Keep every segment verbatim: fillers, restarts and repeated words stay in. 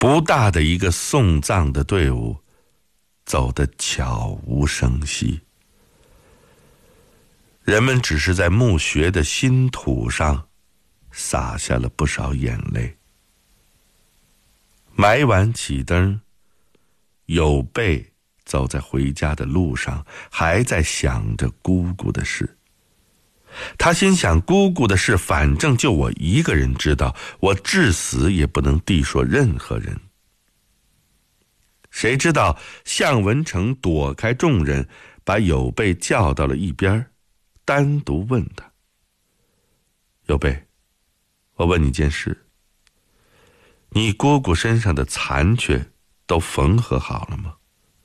不大的一个送葬的队伍走得悄无声息，人们只是在墓穴的新土上洒下了不少眼泪。埋完启灯，有备走在回家的路上，还在想着姑姑的事。他心想，姑姑的事反正就我一个人知道，我至死也不能地说任何人。谁知道向文成躲开众人，把有备叫到了一边，单独问他：有备，我问你件事，你姑姑身上的残缺都缝合好了吗？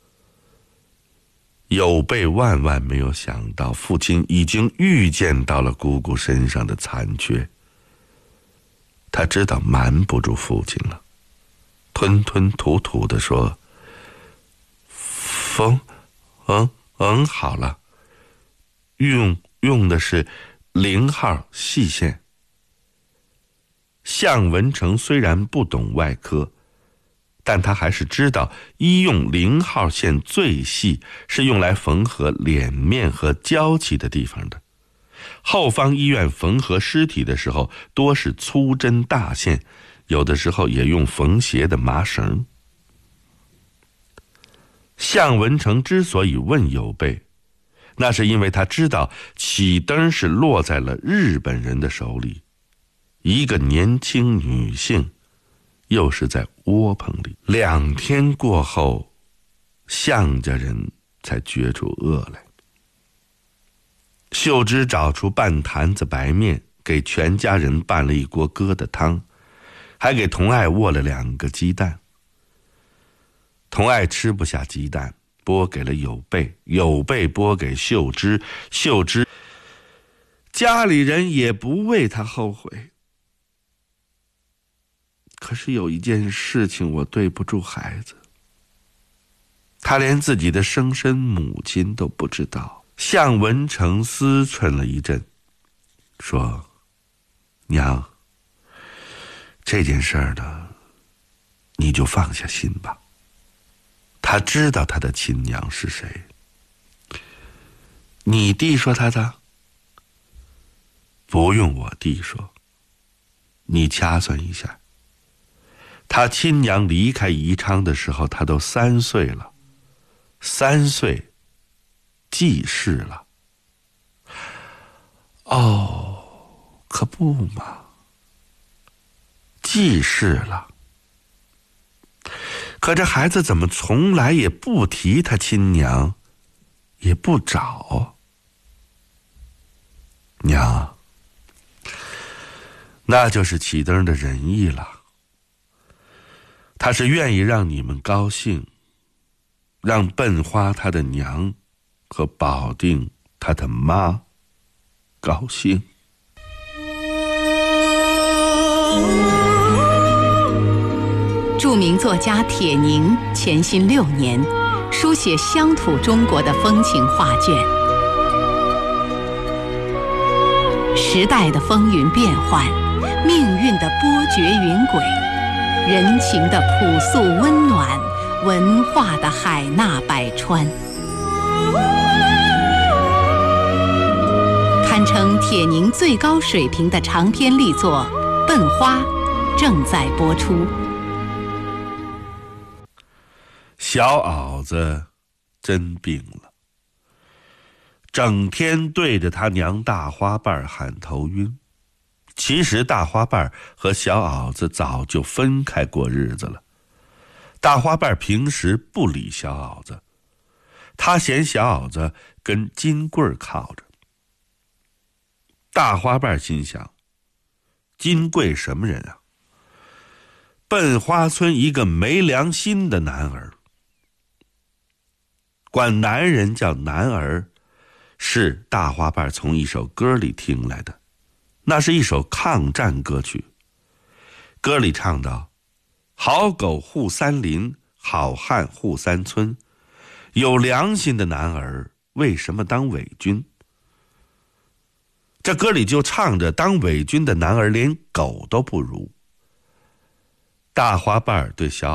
有备万万没有想到，父亲已经预见到了姑姑身上的残缺。他知道瞒不住父亲了，吞吞吐吐地说：缝嗯嗯好了，用用的是零号细线。向文成虽然不懂外科，但他还是知道医用零号线最细，是用来缝合脸面和交集的地方的。后方医院缝合尸体的时候，多是粗针大线，有的时候也用缝鞋的麻绳。向文成之所以问有备，那是因为他知道启灯是落在了日本人的手里，一个年轻女性又是在窝棚里。两天过后，向家人才觉出饿来。秀芝找出半坛子白面，给全家人拌了一锅疙瘩汤，还给童爱握了两个鸡蛋。童爱吃不下鸡蛋，拨给了有备，有备拨给秀芝，秀芝家里人也不为他后悔。可是有一件事情我对不住孩子，他连自己的生身母亲都不知道。向文成思忖了一阵，说：娘，这件事儿呢，你就放下心吧。他知道他的亲娘是谁。你弟说他的？不用我弟说，你掐算一下，他亲娘离开宜昌的时候，他都三岁了，三岁记事了。哦，可不嘛，记事了。可这孩子怎么从来也不提他亲娘，也不找？娘，那就是启灯的仁义了。他是愿意让你们高兴，让笨花他的娘和保定他的妈高兴。 著名作家铁凝潜心六年，书写乡土中国的风情画卷。时代的风云变幻，命运的波谲云诡，人情的朴素温暖，文化的海纳百川，堪称铁凝最高水平的长篇力作《笨花》正在播出。 小袄子真病了，整天对着他娘大花瓣喊头晕。其实大花瓣和小袄子早就分开过日子了。大花瓣平时不理小袄子，他嫌小袄子跟金棍靠着。大花瓣心想，金贵什么人啊？笨花村一个没良心的男儿。管男人叫男儿，是大花瓣从一首歌里听来的，那是一首抗战歌曲。歌里唱道：好狗护三林，好汉护三村，有良心的男儿为什么当伪军？这歌里就唱着当伪军的男儿连狗都不如。 大花瓣对小